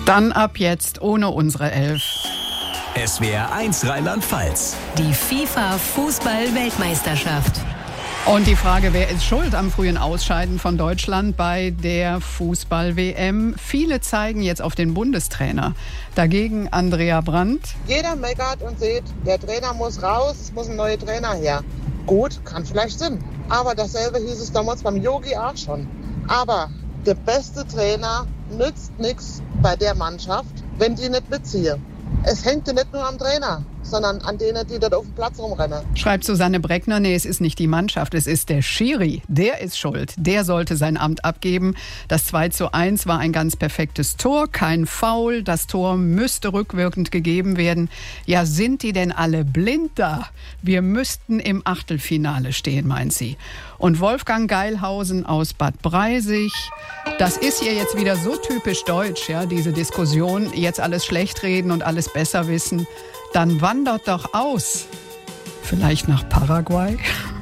Dann ab jetzt ohne unsere Elf. SWR 1 Rheinland-Pfalz. Die FIFA-Fußball-Weltmeisterschaft. Und die Frage, wer ist schuld am frühen Ausscheiden von Deutschland bei der Fußball-WM? Viele zeigen jetzt auf den Bundestrainer. Dagegen Andrea Brandt. Jeder meckert und sieht, der Trainer muss raus, es muss ein neuer Trainer her. Gut, kann vielleicht Sinn. Aber dasselbe hieß es damals beim Yogi auch schon. Aber der beste Trainer nützt nichts bei der Mannschaft, wenn die nicht mitziehen. Es hängt ja nicht nur am Trainer, sondern an denen, die dort auf dem Platz rumrennen. Schreibt Susanne Breckner, nee, es ist nicht die Mannschaft, es ist der Schiri. Der ist schuld. Der sollte sein Amt abgeben. Das 2:1 war ein ganz perfektes Tor, kein Foul. Das Tor müsste rückwirkend gegeben werden. Ja, sind die denn alle blind da? Wir müssten im Achtelfinale stehen, meint sie. Und Wolfgang Geilhausen aus Bad Breisig. Das ist hier jetzt wieder so typisch deutsch, ja, diese Diskussion. Jetzt alles schlecht reden und alles besser wissen. Dann wandert doch aus. Vielleicht nach Paraguay?